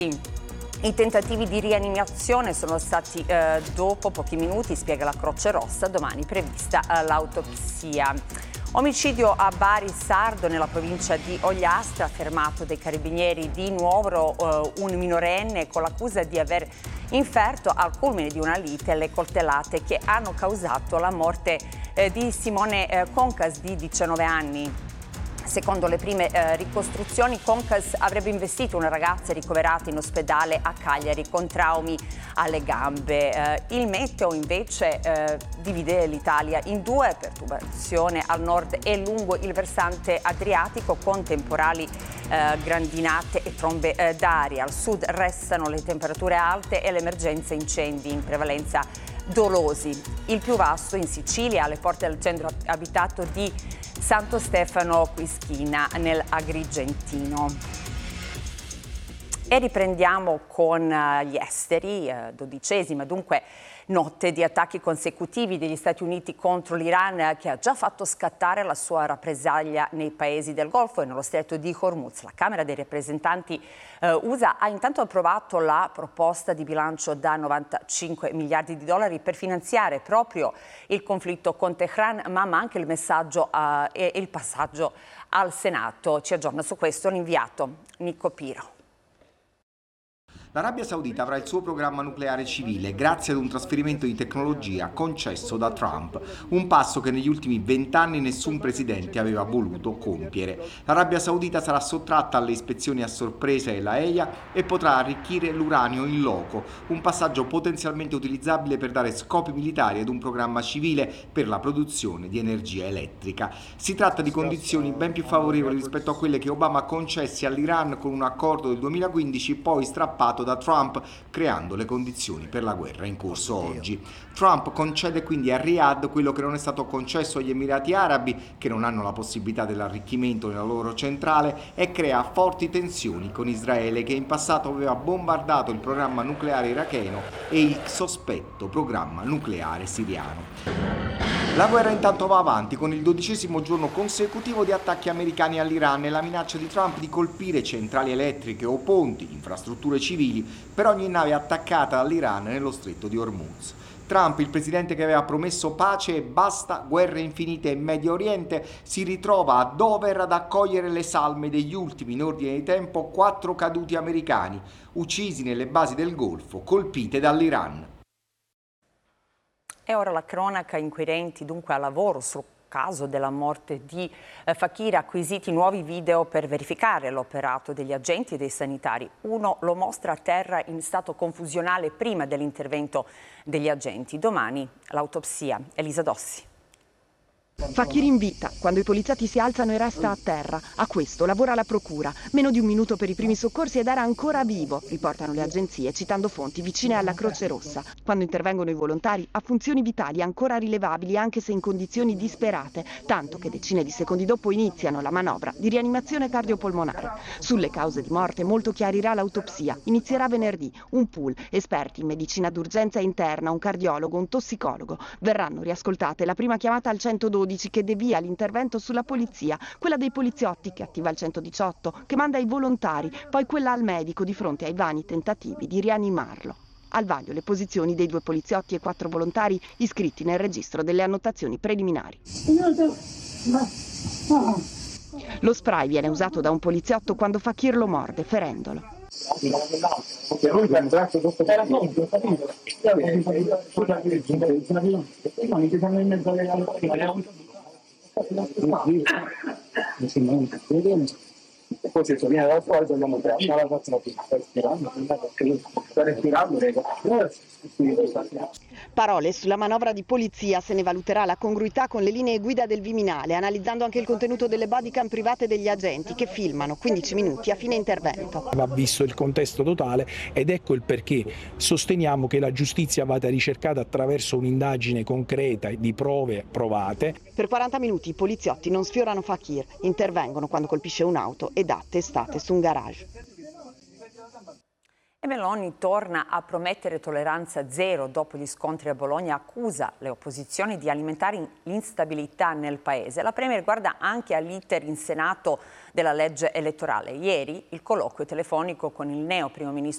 I tentativi di rianimazione sono stati dopo pochi minuti, spiega la Croce Rossa, domani prevista l'autopsia. Omicidio a Bari Sardo, nella provincia di Ogliastra, fermato dai carabinieri di Nuoro un minorenne con l'accusa di aver inferto al culmine di una lite le coltellate che hanno causato la morte di Simone Concas di 19 anni. Secondo le prime ricostruzioni, Concas avrebbe investito una ragazza ricoverata in ospedale a Cagliari con traumi alle gambe. Il meteo invece divide l'Italia in due: perturbazione al nord e lungo il versante adriatico con temporali, grandinate e trombe d'aria. Al sud restano le temperature alte e l'emergenza incendi, in prevalenza dolosi. Il più vasto in Sicilia, alle porte del centro abitato di Santo Stefano Quisquina nell'Agrigentino. E riprendiamo con gli esteri, 12ª dunque notte di attacchi consecutivi degli Stati Uniti contro l'Iran, che ha già fatto scattare la sua rappresaglia nei paesi del Golfo e nello stretto di Hormuz. La Camera dei rappresentanti USA ha intanto approvato la proposta di bilancio da 95 miliardi di dollari per finanziare proprio il conflitto con Teheran, ma anche il messaggio e il passaggio al Senato. Ci aggiorna su questo l'inviato Nico Piro. L'Arabia Saudita avrà il suo programma nucleare civile grazie ad un trasferimento di tecnologia concesso da Trump, un passo che negli ultimi 20 anni nessun presidente aveva voluto compiere. L'Arabia Saudita sarà sottratta alle ispezioni a sorpresa della EIA e potrà arricchire l'uranio in loco, un passaggio potenzialmente utilizzabile per dare scopi militari ad un programma civile per la produzione di energia elettrica. Si tratta di condizioni ben più favorevoli rispetto a quelle che Obama concesse all'Iran con un accordo del 2015 poi strappato da Trump, creando le condizioni per la guerra in corso oggi. Trump concede quindi a Riyadh quello che non è stato concesso agli Emirati Arabi, che non hanno la possibilità dell'arricchimento nella loro centrale, e crea forti tensioni con Israele, che in passato aveva bombardato il programma nucleare iracheno e il sospetto programma nucleare siriano. La guerra intanto va avanti con il 12° giorno consecutivo di attacchi americani all'Iran e la minaccia di Trump di colpire centrali elettriche o ponti, infrastrutture civili, per ogni nave attaccata dall'Iran nello stretto di Hormuz. Trump, il presidente che aveva promesso pace e basta guerre infinite in Medio Oriente, si ritrova a Dover ad accogliere le salme degli ultimi, in ordine di tempo, 4 caduti americani, uccisi nelle basi del Golfo, colpite dall'Iran. E ora la cronaca: inquirenti dunque a lavoro sul caso della morte di Fakir, acquisiti nuovi video per verificare l'operato degli agenti e dei sanitari. Uno lo mostra a terra in stato confusionale prima dell'intervento degli agenti. Domani l'autopsia. Elisa Dossi. Fakir in vita, quando i poliziotti si alzano e resta a terra. A questo lavora la procura. Meno di un minuto per i primi soccorsi ed era ancora vivo, riportano le agenzie citando fonti vicine alla Croce Rossa. Quando intervengono i volontari ha funzioni vitali ancora rilevabili, anche se in condizioni disperate, tanto che decine di secondi dopo iniziano la manovra di rianimazione cardiopolmonare. Sulle cause di morte molto chiarirà l'autopsia. Inizierà venerdì. Un pool, esperti in medicina d'urgenza interna, un cardiologo, un tossicologo. Verranno riascoltate la prima chiamata al 112 che devia l'intervento sulla polizia, quella dei poliziotti che attiva il 118, che manda i volontari, poi quella al medico di fronte ai vani tentativi di rianimarlo. Al vaglio le posizioni dei 2 poliziotti e 4 volontari iscritti nel registro delle annotazioni preliminari. Lo spray viene usato da un poliziotto quando Fakir lo morde, ferendolo. Poi se viene dal fuori dobbiamo fare la forza respirando. Parole sulla manovra di polizia. Se ne valuterà la congruità con le linee guida del Viminale, analizzando anche il contenuto delle bodycam private degli agenti che filmano 15 minuti a fine intervento. Va visto il contesto totale ed ecco il perché sosteniamo che la giustizia vada ricercata attraverso un'indagine concreta di prove provate. Per 40 minuti i poliziotti non sfiorano Fakir, intervengono quando colpisce un'auto e dà testate su un garage. E Meloni torna a promettere tolleranza zero dopo gli scontri a Bologna, accusa le opposizioni di alimentare l'instabilità nel Paese. La Premier guarda anche all'iter in Senato della legge elettorale. Ieri il colloquio telefonico con il neo primo ministro